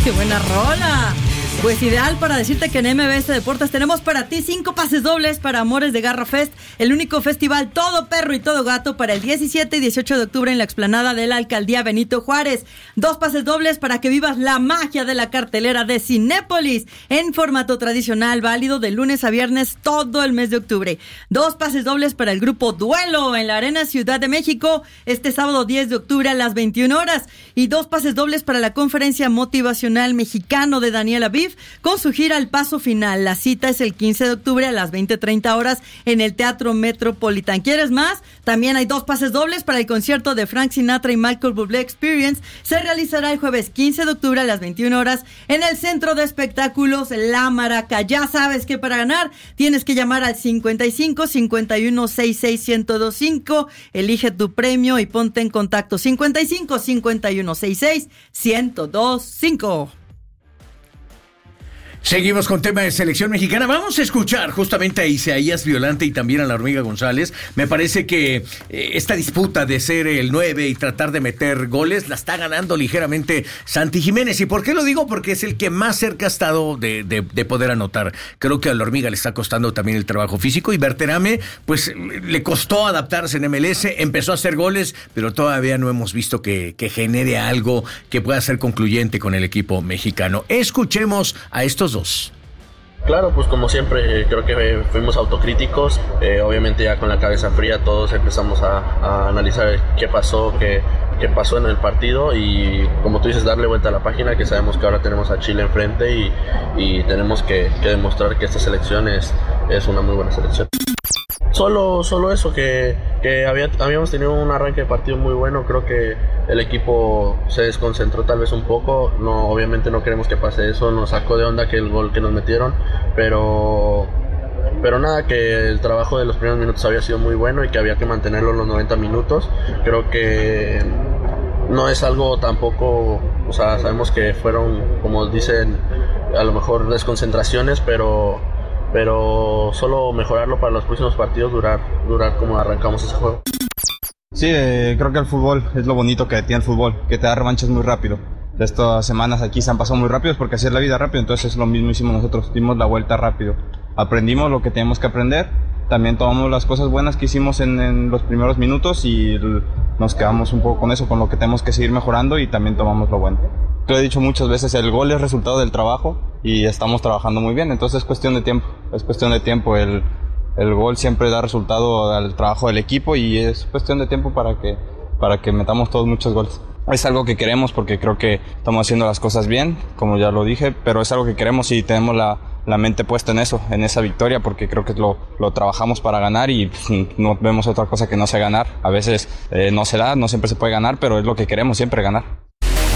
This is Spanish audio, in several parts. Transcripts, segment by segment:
¡Qué buena rola! Pues ideal para decirte que en MBS Deportes tenemos para ti 5 pases dobles para Amores de Garra Fest, el único festival todo perro y todo gato para el 17 y 18 de octubre en la explanada de la Alcaldía Benito Juárez. 2 pases dobles para que vivas la magia de la cartelera de Cinépolis en formato tradicional, válido de lunes a viernes todo el mes de octubre. 2 pases dobles para el grupo Duelo en la Arena Ciudad de México este sábado 10 de octubre a las 21 horas. Y 2 pases dobles para la conferencia motivacional mexicano de Daniel Aviv con su gira El Paso Final. La cita es el 15 de octubre a las 20:30 horas en el Teatro Metropolitan. ¿Quieres más? También hay 2 pases dobles para el concierto de Frank Sinatra y Michael Bublé Experience. Se realizará el jueves 15 de octubre a las 21 horas en el Centro de Espectáculos La Maraca. Ya sabes que para ganar tienes que llamar al 55 51 66 1025. Elige tu premio y ponte en contacto. 55 51 66 1025. Seguimos con tema de selección mexicana. Vamos a escuchar justamente a Isaías Violante y también a la Hormiga González. Me parece que esta disputa de ser el 9 y tratar de meter goles la está ganando ligeramente Santi Jiménez. ¿Y por qué lo digo? Porque es el que más cerca ha estado de poder anotar. Creo que a la Hormiga le está costando también el trabajo físico y Berterame pues le costó adaptarse en MLS, empezó a hacer goles, pero todavía no hemos visto que genere algo que pueda ser concluyente con el equipo mexicano. Escuchemos a estos dos. Claro, pues como siempre creo que fuimos autocríticos, obviamente ya con la cabeza fría todos empezamos a analizar qué pasó en el partido y como tú dices, darle vuelta a la página, que sabemos que ahora tenemos a Chile enfrente y tenemos que demostrar que esta selección es una muy buena selección. Solo eso, que habíamos tenido un arranque de partido muy bueno. Creo que el equipo se desconcentró tal vez un poco. No, obviamente no queremos que pase eso. Nos sacó de onda que el gol que nos metieron, pero nada, que el trabajo de los primeros minutos había sido muy bueno y que había que mantenerlo en los 90 minutos. Creo que no es algo tampoco, o sea, sabemos que fueron, como dicen, a lo mejor desconcentraciones, pero solo mejorarlo para los próximos partidos, durar como arrancamos ese juego. Sí, creo que el fútbol es lo bonito que tiene el fútbol, que te da revanchas muy rápido. Estas semanas aquí se han pasado muy rápido porque así es la vida rápido, entonces lo mismo hicimos nosotros, dimos la vuelta rápido. Aprendimos lo que teníamos que aprender, también tomamos las cosas buenas que hicimos en los primeros minutos y nos quedamos un poco con eso, con lo que tenemos que seguir mejorando y también tomamos lo bueno. Lo he dicho muchas veces, el gol es resultado del trabajo y estamos trabajando muy bien, entonces es cuestión de tiempo, el gol siempre da resultado al trabajo del equipo y es cuestión de tiempo para que metamos todos muchos goles. Es algo que queremos porque creo que estamos haciendo las cosas bien, como ya lo dije, pero es algo que queremos y tenemos la mente puesta en eso, en esa victoria, porque creo que lo trabajamos para ganar y no vemos otra cosa que no sea ganar. A veces no se da, no siempre se puede ganar, pero es lo que queremos, siempre ganar.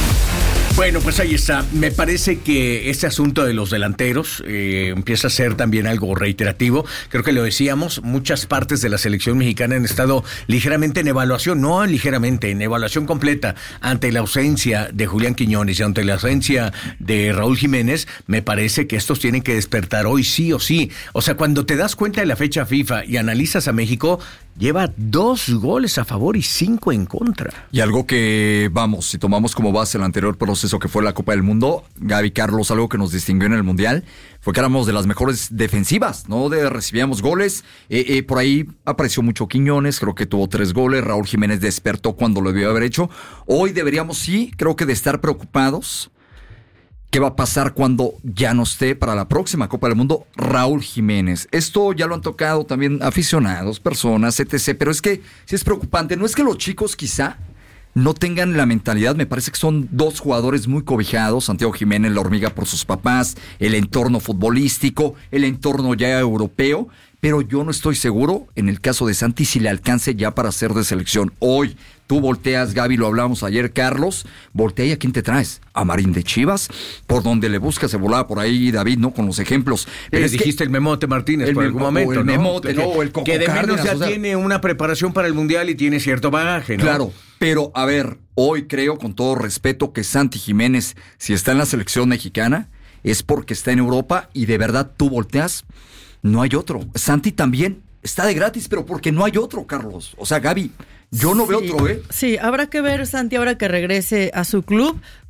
Bueno, pues ahí está. Me parece que este asunto de los delanteros empieza a ser también algo reiterativo. Creo que lo decíamos, muchas partes de la selección mexicana han estado ligeramente en evaluación, no ligeramente, en evaluación completa ante la ausencia de Julián Quiñones y ante la ausencia de Raúl Jiménez. Me parece que estos tienen que despertar hoy sí o sí. O sea, cuando te das cuenta de la fecha FIFA y analizas a México, lleva 2 goles a favor y 5 en contra. Y algo que, si tomamos como base el anterior proceso que fue la Copa del Mundo, Gaby, Carlos, algo que nos distinguió en el Mundial fue que éramos de las mejores defensivas, ¿no? Recibíamos goles, por ahí apareció mucho Quiñones, creo que tuvo 3 goles, Raúl Jiménez despertó cuando lo debió haber hecho. Hoy deberíamos, sí, creo que de estar preocupados. ¿Qué va a pasar cuando ya no esté para la próxima Copa del Mundo Raúl Jiménez? Esto ya lo han tocado también aficionados, personas, etc. Pero es que sí es preocupante. No es que los chicos quizá no tengan la mentalidad. Me parece que son 2 jugadores muy cobijados. Santiago Jiménez, la Hormiga, por sus papás, el entorno futbolístico, el entorno ya europeo. Pero yo no estoy seguro, en el caso de Santi, si le alcance ya para ser de selección. Hoy, tú volteas, Gaby, lo hablábamos ayer, Carlos, voltea y ¿a quién te traes? ¿A Marín de Chivas? Por donde le busca, se volaba por ahí David, ¿no? Con los ejemplos. Pero dijiste el Memote Martínez por algún momento, el Memote, ¿no? El Coco que de menos Cárdenas, ya tiene una preparación para el Mundial y tiene cierto bagaje, ¿no? Claro, pero a ver, hoy creo, con todo respeto, que Santi Jiménez, si está en la selección mexicana, es porque está en Europa y de verdad tú volteas. No hay otro. Santi también está de gratis, pero porque no hay otro, Carlos. O sea, Gaby, yo no veo otro, ¿eh? Sí, habrá que ver, Santi, ahora que regrese a su club,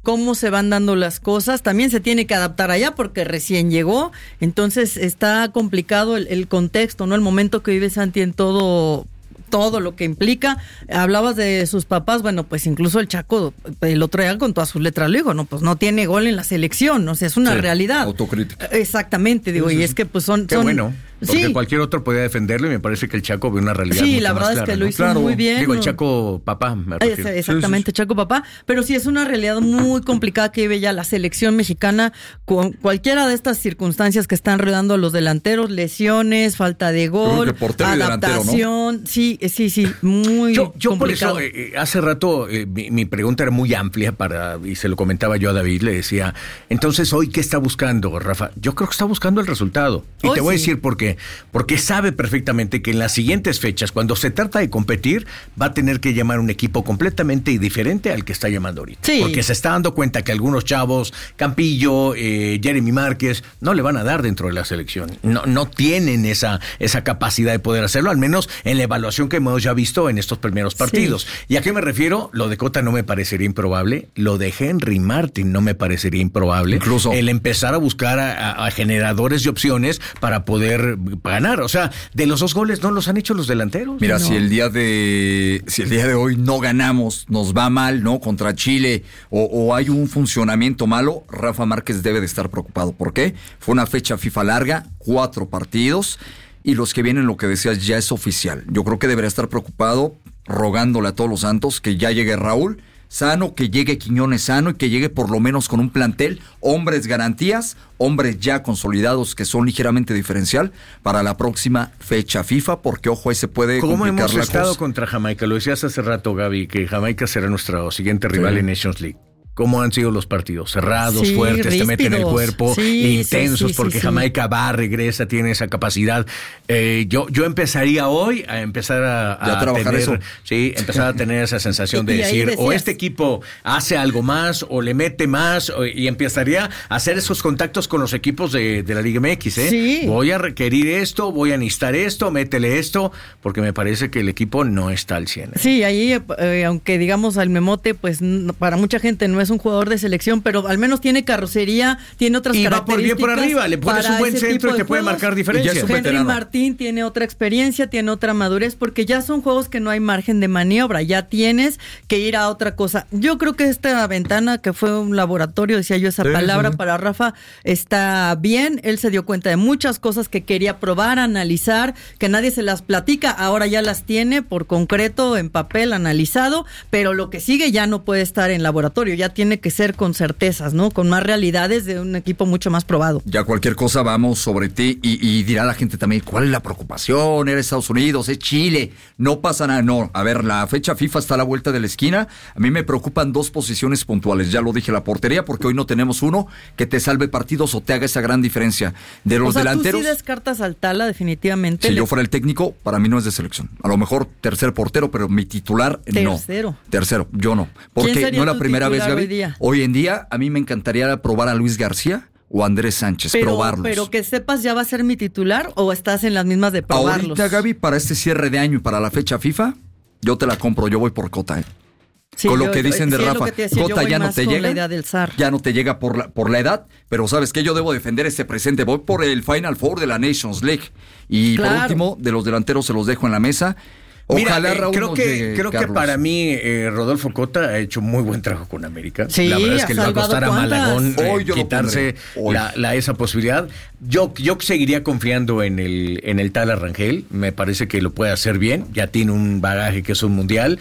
cómo se van dando las cosas. También se tiene que adaptar allá porque recién llegó, entonces está complicado el contexto, ¿no? El momento que vive Santi en todo lo que implica. Hablabas de sus papás, bueno, pues incluso el Chaco el otro día con todas sus letras lo dijo, no, pues no tiene gol en la selección, o sea, es una realidad. Autocrítica. Exactamente, digo, y es que pues son... bueno, porque sí. cualquier otro podía defenderlo y me parece que el Chaco ve una realidad Sí, mucho la verdad más es clara, que lo ¿no? hizo muy bien. Digo, el Chaco papá, me refiero. Exactamente, Chaco papá, pero sí es una realidad muy complicada que vive ya la selección mexicana con cualquiera de estas circunstancias que están rodeando a los delanteros, lesiones, falta de gol, adaptación, ¿no? Sí, muy yo por complicado. eso, hace rato mi pregunta era muy amplia y se lo comentaba yo a David, le decía, entonces hoy, ¿qué está buscando, Rafa? Yo creo que está buscando el resultado. Y te voy a decir por qué. Porque sabe perfectamente que en las siguientes fechas, cuando se trata de competir, va a tener que llamar un equipo completamente diferente al que está llamando ahorita. Sí. Porque se está dando cuenta que algunos chavos, Campillo, Jeremy Márquez, no le van a dar dentro de la selección. No tienen esa capacidad de poder hacerlo, al menos en la evaluación que hemos ya visto en estos primeros partidos. Sí. ¿Y a qué me refiero? Lo de Cota no me parecería improbable. Lo de Henry Martin no me parecería improbable. Incluso el empezar a buscar a generadores de opciones para poder ganar. O sea, de los 2 goles no los han hecho los delanteros. Mira, no. si el día de hoy no ganamos, nos va mal, ¿no? Contra Chile o hay un funcionamiento malo, Rafa Márquez debe de estar preocupado. ¿Por qué? Fue una fecha FIFA larga, 4 partidos y los que vienen, lo que decías, ya es oficial. Yo creo que debería estar preocupado, rogándole a todos los santos que ya llegue Raúl sano, que llegue Quiñones sano y que llegue por lo menos con un plantel, hombres garantías, hombres ya consolidados que son ligeramente diferencial para la próxima fecha FIFA, porque ojo, ahí se puede complicar la cosa. ¿Cómo hemos estado contra Jamaica? Lo decías hace rato, Gaby, que Jamaica será nuestro siguiente rival en Nations League. ¿Cómo han sido los partidos? Cerrados, fuertes, ríspidos, te meten el cuerpo, intensos, porque Jamaica va, regresa, tiene esa capacidad. Yo empezaría hoy a empezar a trabajar tener, eso. Sí, empezar a tener esa sensación de decir, o este equipo hace algo más, o le mete más, y empezaría a hacer esos contactos con los equipos de la Liga MX. Sí. Voy a requerir esto, voy a necesitar esto, métele esto, porque me parece que el equipo no está al 100. Sí, ahí, aunque digamos al Memote, pues para mucha gente no es un jugador de selección, pero al menos tiene carrocería, tiene otras características. Y va por bien por arriba, le pones un buen centro y te puede marcar diferencias. Henry Martín tiene otra experiencia, tiene otra madurez, porque ya son juegos que no hay margen de maniobra, ya tienes que ir a otra cosa. Yo creo que esta ventana, que fue un laboratorio, decía yo esa palabra para Rafa, está bien. Él se dio cuenta de muchas cosas que quería probar, analizar, que nadie se las platica, ahora ya las tiene por concreto, en papel, analizado, pero lo que sigue ya no puede estar en laboratorio, ya tiene que ser con certezas, ¿no? Con más realidades de un equipo mucho más probado. Ya cualquier cosa vamos sobre ti y dirá la gente también, ¿cuál es la preocupación? ¿Era Estados Unidos? ¿Es Chile? No pasa nada. No, a ver, la fecha FIFA está a la vuelta de la esquina. A mí me preocupan 2 posiciones puntuales. Ya lo dije, la portería, porque hoy no tenemos uno que te salve partidos o te haga esa gran diferencia. De los delanteros... ¿Tú sí descartas al Tala definitivamente? Si yo fuera el técnico, para mí no es de selección. A lo mejor tercer portero, pero mi titular no. Tercero, yo no. Porque no es la primera vez, Gaby. Hoy en día, a mí me encantaría probar a Luis García o a Andrés Sánchez, probarlos. Pero que sepas, ¿ya va a ser mi titular o estás en las mismas de probarlos? Ahorita, Gaby, para este cierre de año y para la fecha FIFA, yo te la compro, yo voy por Cota, Sí, con lo que dicen de Rafa, Cota ya no te llega, ya no te llega por la edad, pero ¿sabes qué? Yo debo defender este presente, voy por el Final Four de la Nations League. Y por último, de los delanteros se los dejo en la mesa. Ojalá, Raúl, creo que para mí Rodolfo Cota ha hecho muy buen trabajo con América. Sí, la verdad es que le va a costar a Malagón quitarse esa posibilidad. Yo seguiría confiando en el Tala Rangel. Me parece que lo puede hacer bien. Ya tiene un bagaje que es un mundial.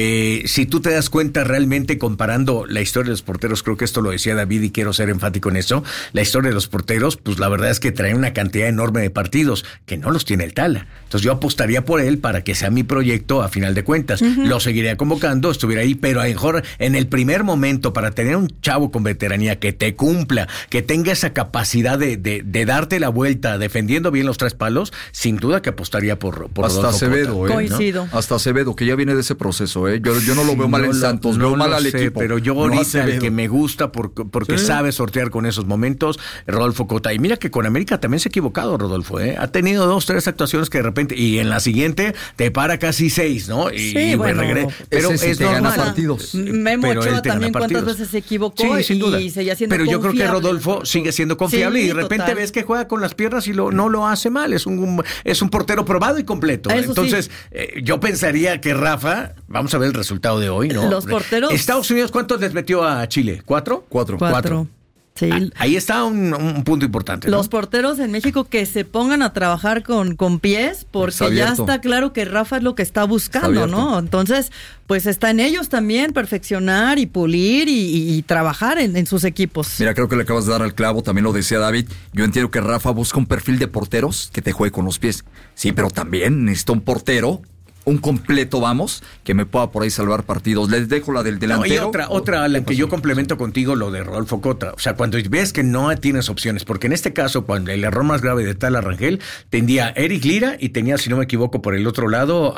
Si tú te das cuenta realmente comparando la historia de los porteros, creo que esto lo decía David y quiero ser enfático en eso. La historia de los porteros, pues la verdad es que trae una cantidad enorme de partidos que no los tiene el Tala. Entonces yo apostaría por él para que sea mi proyecto a final de cuentas. Lo seguiría convocando, estuviera ahí, pero a lo mejor en el primer momento, para tener un chavo con veteranía que te cumpla, que tenga esa capacidad de darte la vuelta defendiendo bien los 3 palos, sin duda que apostaría por hasta Acevedo, coincido. ¿no? Hasta Acevedo, que ya viene de ese proceso, Yo no lo veo mal en Santos, veo mal al equipo. Pero yo ahorita el que me gusta porque sabe sortear con esos momentos, Rodolfo Cota. Y mira que con América también se ha equivocado, Rodolfo, Ha tenido 2, 3 actuaciones que de repente, y en la siguiente te para casi 6, ¿no? Y Sí, bueno, pero ese sí es te gana normal. partidos. Memo Pero él Ochoa te gana también cuántas partidos. veces se equivocó Sí, sin duda. y seguía siendo Pero yo creo que confiable. Rodolfo sigue siendo confiable Sí, y de repente total. ves que juega con las piernas y no lo hace mal. Es un portero probado y completo. Eso Entonces, yo pensaría que Rafa, vamos a ver el resultado de hoy, ¿no? Los porteros- Estados Unidos, ¿cuántos les metió a Chile? ¿4? 4. Sí. Ahí está un punto importante, ¿no? Los porteros en México que se pongan a trabajar con pies, porque Está ya abierto. está claro que Rafa es lo que está buscando, Está ¿no? abierto. Entonces, pues está en ellos también perfeccionar y pulir y trabajar en sus equipos. Mira, creo que le acabas de dar al clavo, también lo decía David. Yo entiendo que Rafa busca un perfil de porteros que te juegue con los pies. Sí, pero también necesita un portero, un completo, vamos, que me pueda por ahí salvar partidos. Les dejo la del delantero. No, y otra, la que yo complemento contigo, lo de Rodolfo Cota. O sea, cuando ves que no tienes opciones, porque en este caso, cuando el error más grave de Tala Rangel, tenía Eric Lira y tenía, si no me equivoco, por el otro lado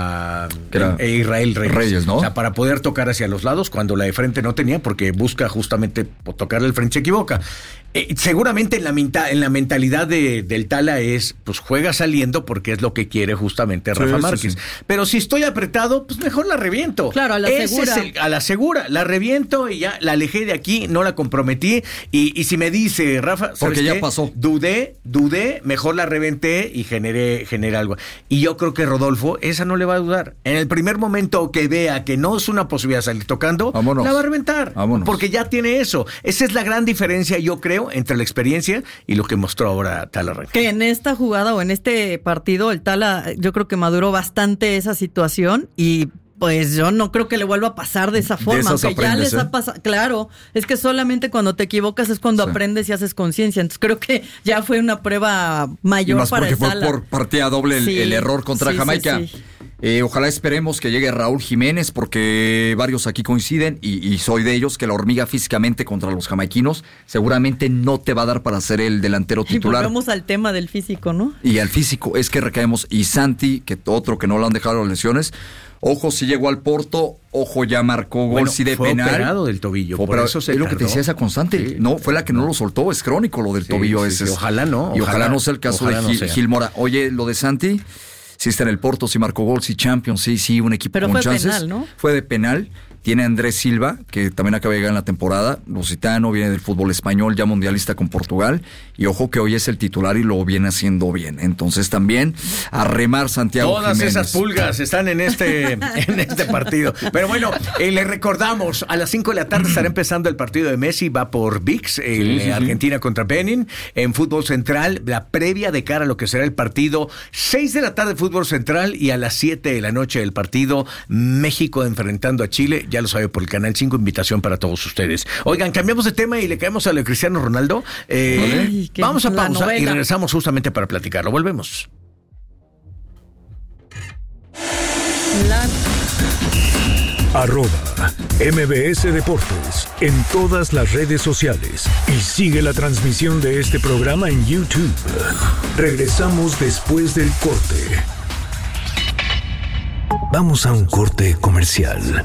a Israel Reyes. ¿no? O sea, para poder tocar hacia los lados, cuando la de frente no tenía, porque busca justamente tocarle al frente, se equivoca. Seguramente en la mentalidad del Tala es, pues juega saliendo porque es lo que quiere justamente Rafa Sí, Márquez. sí. Pero si estoy apretado, pues mejor la reviento. Claro, a la segura. A la segura, la reviento y ya la alejé de aquí, no la comprometí. Y si me dice, Rafa, ¿sabes Porque ya qué? pasó. Dudé, mejor la reventé y generé algo. Y yo creo que Rodolfo, esa no le va a dudar. En el primer momento que vea que no es una posibilidad salir tocando, Vámonos. la va a reventar. Vámonos. Porque ya tiene eso. Esa es la gran diferencia, yo creo, entre la experiencia y lo que mostró ahora Tala Rangel. Que en esta jugada o en este partido el Tala yo creo que maduró bastante esa situación y pues yo no creo que le vuelva a pasar de esa forma, esas aunque ya aprendes, les ha pasado. Claro, es que solamente cuando te equivocas es cuando Sí. aprendes y haces conciencia. Entonces creo que ya fue una prueba Y mayor más para porque el fue Tala. por partida doble Sí, el error contra sí, Jamaica. sí. Ojalá esperemos que llegue Raúl Jiménez, porque varios aquí coinciden, y soy de ellos, que la hormiga físicamente contra los jamaiquinos seguramente no te va a dar para ser el delantero Y titular. volvemos al tema del físico, ¿no? Y al físico, es que recaemos. Y Santi, que otro que no lo han dejado las lesiones. Ojo, si llegó al Porto, ojo, ya marcó gol, Bueno, sí de fue penal. operado del tobillo, Fue por operado. eso se es lo que te tardó. decía esa constante. Sí. No, fue la que no lo soltó, es crónico lo del Sí, tobillo sí, ese. sí, ojalá no, Y ojalá ojalá- no sea el caso de ojalá no sea. Gil Mora. Oye, lo de Santi, sí está en el Porto, sí marcó gol, sí Champions, sí, un equipo Pero con fue chances. penal, ¿no? Fue de penal. Tiene a Andrés Silva, que también acaba de llegar en la temporada, lusitano, viene del fútbol español, ya mundialista con Portugal, y ojo que hoy es el titular y lo viene haciendo bien. Entonces también a remar Santiago Todas Jiménez. esas pulgas están en este partido. Pero bueno, le recordamos, a las 5 de la tarde estará empezando el partido de Messi, va por ViX, Argentina contra Benin, en Fútbol Central, la previa de cara a lo que será el partido, 6 de la tarde Fútbol Central y a las 7 de la noche el partido México enfrentando a Chile, ya lo sabe por el Canal 5, invitación para todos ustedes. Oigan, cambiamos de tema y le caemos a lo de Cristiano Ronaldo. Ay, qué- Vamos a la pausa y novela. regresamos justamente para platicarlo. Volvemos. @MBS Deportes en todas las redes sociales y sigue la transmisión de este programa en YouTube. Regresamos después del corte. Vamos a un corte comercial.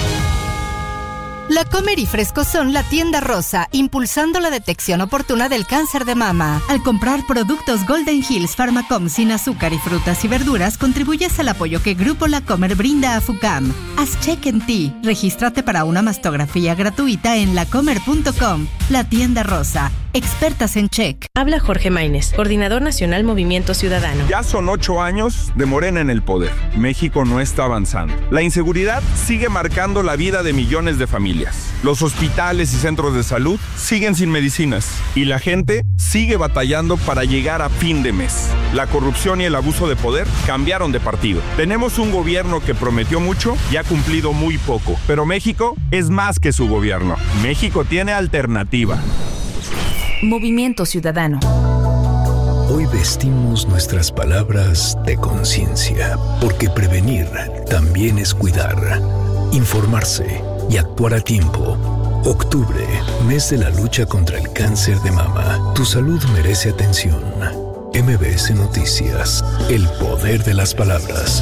La Comer y Fresco son la tienda rosa, impulsando la detección oportuna del cáncer de mama. Al comprar productos Golden Hills Pharmacom sin azúcar y frutas y verduras, contribuyes al apoyo que Grupo La Comer brinda a FUCAM. Haz check en ti. Regístrate para una mastografía gratuita en lacomer.com. La tienda rosa. Expertas en check. Habla Jorge Maínez, Coordinador Nacional Movimiento Ciudadano. Ya son 8 años de Morena en el poder. México no está avanzando. La inseguridad sigue marcando la vida de millones de familias. Los hospitales y centros de salud siguen sin medicinas. Y la gente sigue batallando para llegar a fin de mes. La corrupción y el abuso de poder cambiaron de partido. Tenemos un gobierno que prometió mucho y ha cumplido muy poco. Pero México es más que su gobierno. México tiene alternativa. Movimiento Ciudadano. Hoy vestimos nuestras palabras de conciencia, porque prevenir también es cuidar, informarse y actuar a tiempo. Octubre, mes de la lucha contra el cáncer de mama. Tu salud merece atención. MBS Noticias, el poder de las palabras.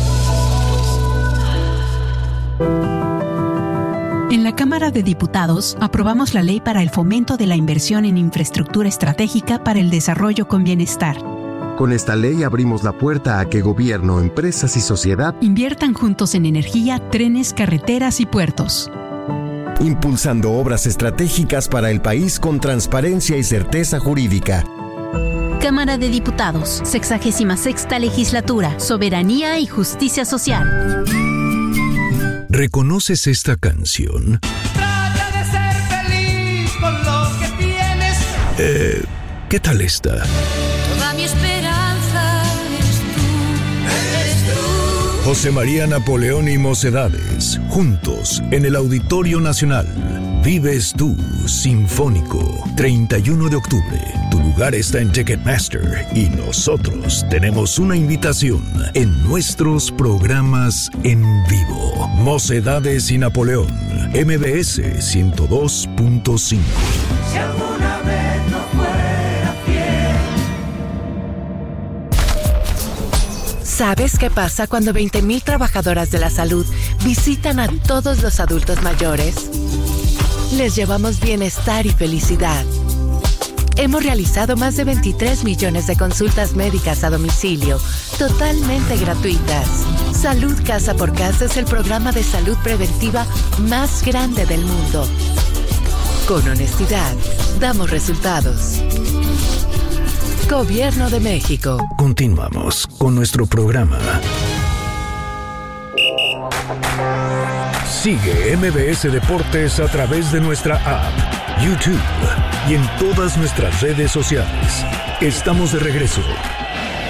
En la Cámara de Diputados aprobamos la ley para el fomento de la inversión en infraestructura estratégica para el desarrollo con bienestar. Con esta ley abrimos la puerta a que gobierno, empresas y sociedad inviertan juntos en energía, trenes, carreteras y puertos. Impulsando obras estratégicas para el país con transparencia y certeza jurídica. Cámara de Diputados, 66ª Legislatura, Soberanía y Justicia Social. ¿Reconoces esta canción? Trata de ser feliz con lo que tienes. ¿Qué tal esta? Toda mi esperanza eres tú. José María Napoleón y Mocedades, juntos en el Auditorio Nacional. Vives tú, Sinfónico, 31 de octubre. Tu lugar está en Ticketmaster y nosotros tenemos una invitación en nuestros programas en vivo. Mocedades y Napoleón, MBS 102.5. Si alguna vez no fuera fiel. ¿Sabes qué pasa cuando 20,000 trabajadoras de la salud visitan a todos los adultos mayores? Les llevamos bienestar y felicidad. Hemos realizado más de 23 millones de consultas médicas a domicilio, totalmente gratuitas. Salud Casa por Casa es el programa de salud preventiva más grande del mundo. Con honestidad, damos resultados. Gobierno de México. Continuamos con nuestro programa. Sigue MBS Deportes a través de nuestra app, YouTube y en todas nuestras redes sociales. Estamos de regreso.